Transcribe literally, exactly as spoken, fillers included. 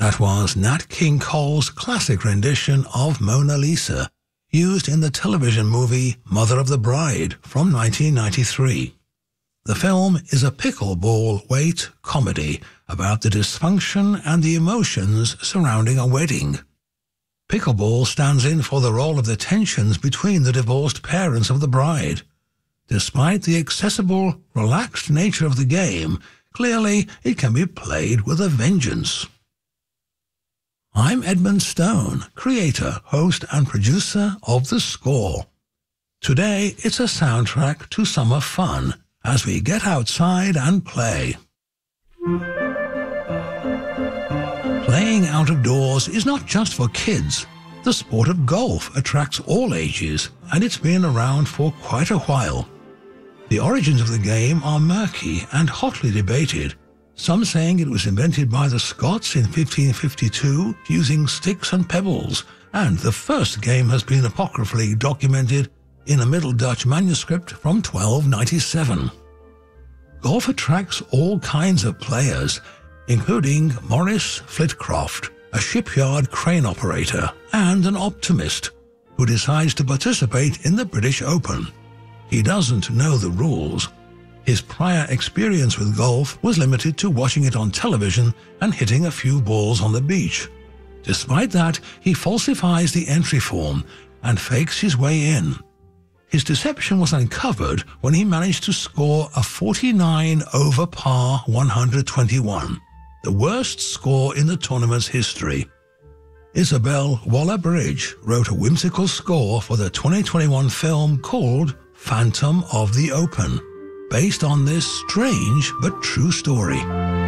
That was Nat King Cole's classic rendition of Mona Lisa, used in the television movie Mother of the Bride from nineteen ninety-three. The film is a pickleball weight comedy about the dysfunction and the emotions surrounding a wedding. Pickleball stands in for the role of the tensions between the divorced parents of the bride. Despite the accessible, relaxed nature of the game, clearly it can be played with a vengeance. I'm Edmund Stone, creator, host and producer of The Score. Today it's a soundtrack to summer fun as we get outside and play. Playing out of doors is not just for kids. The sport of golf attracts all ages, and it's been around for quite a while. The origins of the game are murky and hotly debated, some saying it was invented by the Scots in fifteen fifty-two using sticks and pebbles, and the first game has been apocryphally documented in a Middle Dutch manuscript from twelve ninety-seven. Golf attracts all kinds of players, including Maurice Flitcroft, a shipyard crane operator, and an optimist who decides to participate in the British Open. He doesn't know the rules. His prior experience with golf was limited to watching it on television and hitting a few balls on the beach. Despite that, he falsifies the entry form and fakes his way in. His deception was uncovered when he managed to score a forty-nine over par one hundred twenty-one, the worst score in the tournament's history. Isabel Waller-Bridge wrote a whimsical score for the twenty twenty-one film called Phantom of the Open, based on this strange but true story.